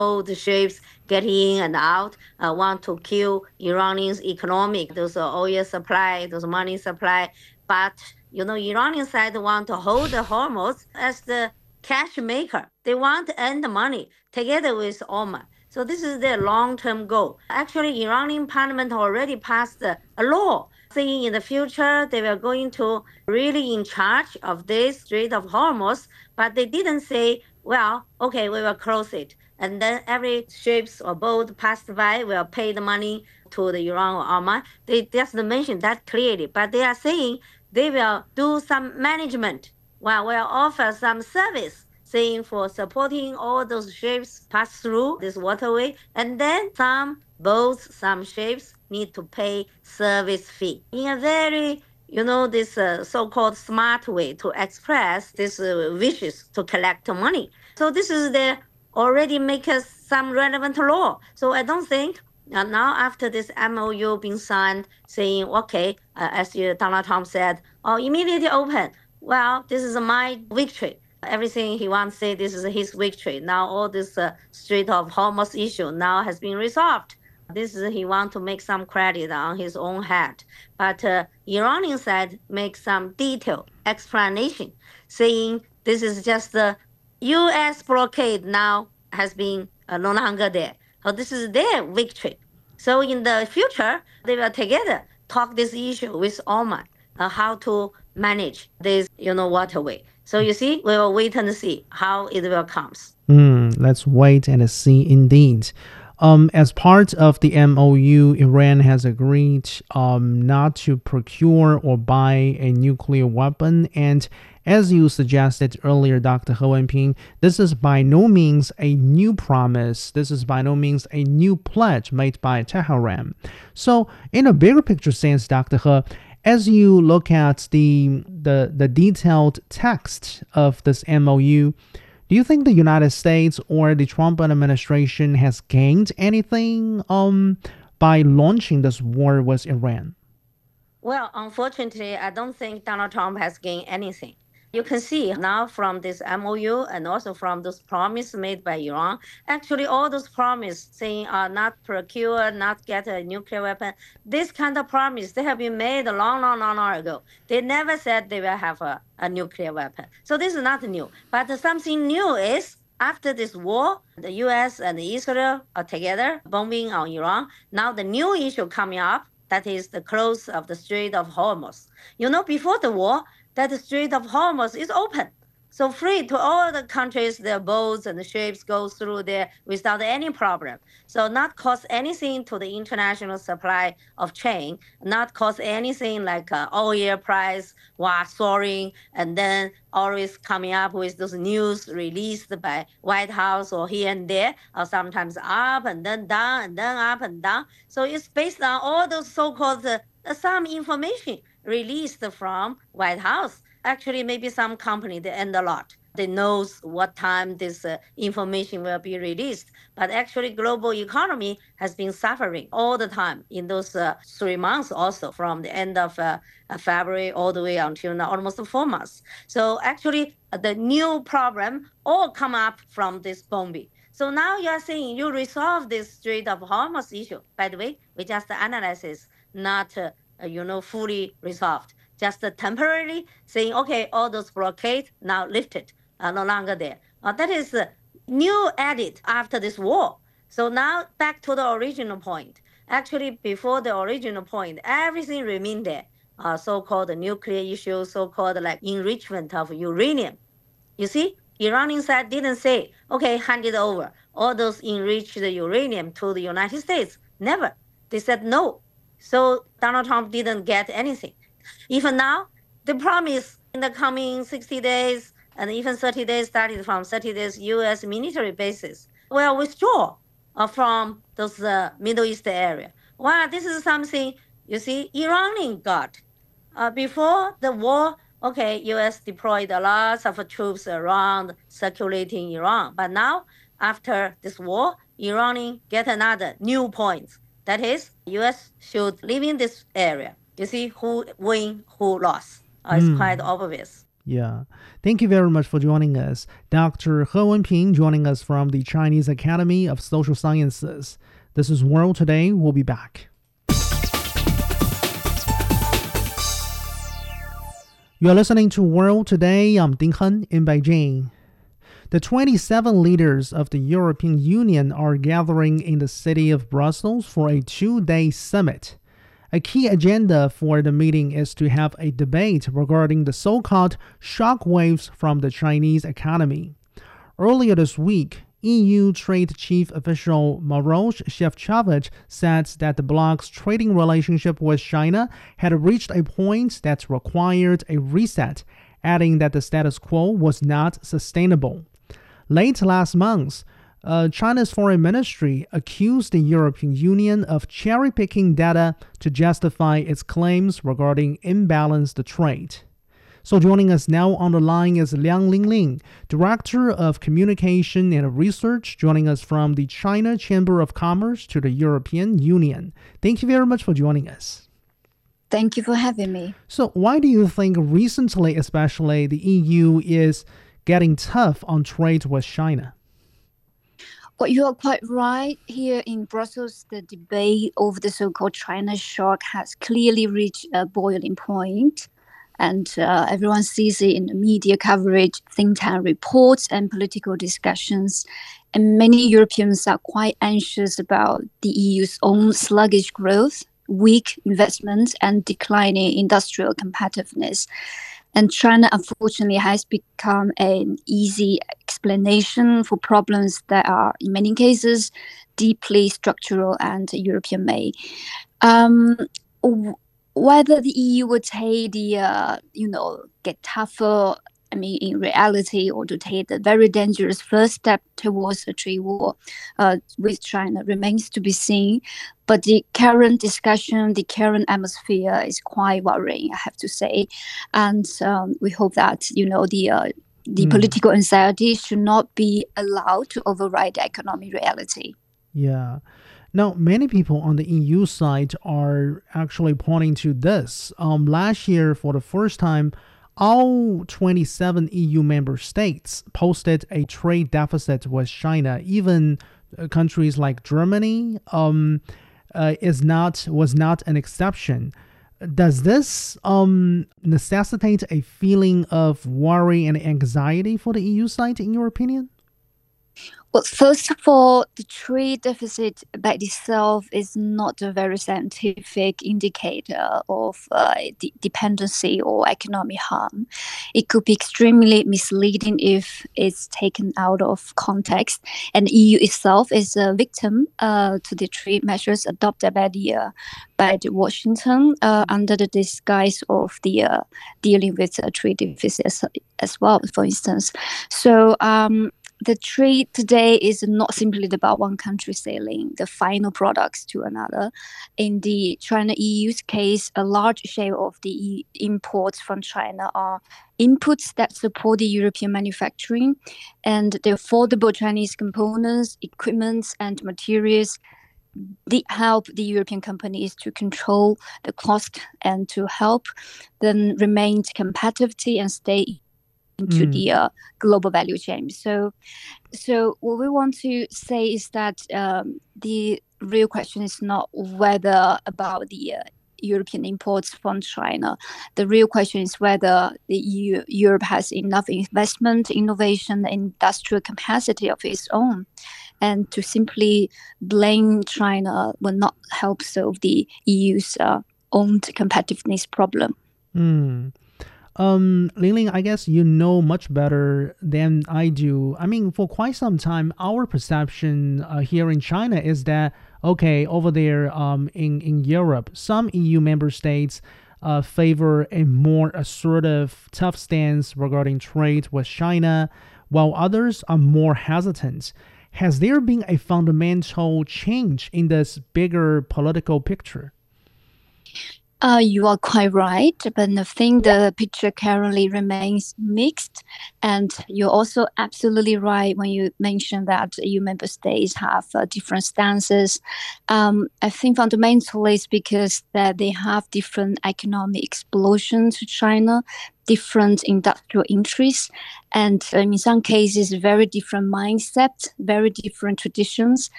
both ships get in and out, want to kill Iranians' economic, those oil supply, those money supply. But, Iranian side want to hold the Hormuz as the cash maker. They want to earn the money together with Oman. So this is their long-term goal. Actually, Iranian parliament already passed a law saying in the future they were going to really in charge of this Strait of Hormuz, but they didn't say, well, okay, we will close it. And then every ships or boat passed by will pay the money to the Iran or Oman. They just mentioned that clearly, but they are saying they will do some management, well, will offer some service saying for supporting all those ships pass through this waterway. And then some boats, some ships need to pay service fee in a very this so-called smart way to express this wishes to collect money. So this is the already make us some relevant law. So I don't think now after this MOU being signed, saying okay, as Donald Trump said, oh, immediately open. Well, this is my victory. Everything he wants to say, this is his victory. Now all this Strait of Hormuz issue now has been resolved. This is he want to make some credit on his own head. But Iranian side makes some detailed explanation, saying this is just the U.S. blockade now has been no longer there. So this is their victory. So in the future, they will together talk this issue with Oman, how to manage this, waterway. So you see, we will wait and see how it will comes. Let's wait and see indeed. As part of the MOU, Iran has agreed not to procure or buy a nuclear weapon. And as you suggested earlier, Dr. He Wenping, this is by no means a new promise. This is by no means a new pledge made by Tehran. So in a bigger picture sense, Dr. He, as you look at the detailed text of this MOU, do you think the United States or the Trump administration has gained anything by launching this war with Iran? Well, unfortunately, I don't think Donald Trump has gained anything. You can see now from this MOU and also from those promises made by Iran, actually all those promises saying not procure, not get a nuclear weapon, this kind of promise, they have been made a long, long, long, long ago. They never said they will have a nuclear weapon. So this is not new. But something new is after this war, the US and Israel are together bombing on Iran. Now the new issue coming up, that is the close of the Strait of Hormuz. Before the war, that the Strait of Hormuz is open. So free to all the countries, their boats and the ships go through there without any problem. So not cost anything to the international supply of chain, not cost anything like oil price, soaring, and then always coming up with those news released by White House or here and there, or sometimes up and then down and then up and down. So it's based on all those so-called some information released from White House. Actually, maybe some company, they earn a lot. They knows what time this information will be released. But actually, global economy has been suffering all the time in those 3 months also, from the end of February all the way until now, almost 4 months. So actually, the new problem all come up from this bombing. So now you are saying you resolve this Strait of Hormuz issue. By the way, we just analyze it, not fully resolved. Just temporarily saying, okay, all those blockades now lifted, no longer there. That is new added after this war. So now back to the original point. Actually, before the original point, everything remained there. So-called nuclear issue, so-called like enrichment of uranium. You see, Iranian side didn't say, okay, hand it over. All those enriched uranium to the United States. Never. They said no. So Donald Trump didn't get anything. Even now, the promise in the coming 60 days and even 30 days, starting from 30 days, U.S. military bases will withdraw from those Middle East area. Well, this is something, you see, Iranian got. Before the war, okay, U.S. deployed a lot of troops around circulating Iran. But now, after this war, Iranian get another new point. That is, U.S. should live in this area. You see who win, who lost. It's quite obvious. Yeah. Thank you very much for joining us. Dr. He Wenping joining us from the Chinese Academy of Social Sciences. This is World Today. We'll be back. You're listening to World Today. I'm Ding Hen in Beijing. The 27 leaders of the European Union are gathering in the city of Brussels for a 2-day summit. A key agenda for the meeting is to have a debate regarding the so-called shockwaves from the Chinese economy. Earlier this week, EU Trade Chief Official Maroš Šefčovič said that the bloc's trading relationship with China had reached a point that required a reset, adding that the status quo was not sustainable. Late last month, China's foreign ministry accused the European Union of cherry-picking data to justify its claims regarding imbalanced trade. So joining us now on the line is Liang Lingling, Director of Communication and Research, joining us from the China Chamber of Commerce to the European Union. Thank you very much for joining us. Thank you for having me. So why do you think recently, especially, the EU is getting tough on trade with China? Well, you are quite right. Here in Brussels, the debate over the so-called China shock has clearly reached a boiling point. And everyone sees it in the media coverage, think tank reports, and political discussions. And many Europeans are quite anxious about the EU's own sluggish growth, weak investment, and declining industrial competitiveness. And China, unfortunately, has become an easy explanation for problems that are, in many cases, deeply structural and European-made. Whether the EU would take get tougher, in reality, or to take the very dangerous first step towards a trade war with China remains to be seen. But the current discussion, the current atmosphere is quite worrying, I have to say. And we hope that, the political anxiety should not be allowed to override the economic reality. Yeah. Now, many people on the EU side are actually pointing to this. Last year, for the first time, all 27 EU member states posted a trade deficit with China. Even countries like Germany was not an exception. Does this necessitate a feeling of worry and anxiety for the EU side, in your opinion? Well, first of all, the trade deficit by itself is not a very scientific indicator of dependency or economic harm. It could be extremely misleading if it's taken out of context. And the EU itself is a victim to the trade measures adopted by Washington under the disguise of the dealing with a trade deficit as well, for instance. So the trade today is not simply about one country selling the final products to another. In the China-EU's case, a large share of the imports from China are inputs that support the European manufacturing, and the affordable Chinese components, equipment, and materials they help the European companies to control the cost and to help them remain competitive and stay into the global value chain. So what we want to say is that the real question is not whether about the European imports from China. The real question is whether the Europe has enough investment, innovation, industrial capacity of its own. And to simply blame China will not help solve the EU's own competitiveness problem. Ling, I guess you know much better than I do. I mean, for quite some time, our perception here in China is that, okay, over there in Europe, some EU member states favor a more assertive, tough stance regarding trade with China, while others are more hesitant. Has there been a fundamental change in this bigger political picture? You are quite right, but I think the picture currently remains mixed. And you're also absolutely right when you mention that EU member states have different stances. I think fundamentally it's because that they have different economic explosion to China, different industrial interests, and in some cases, very different mindsets, very different traditions.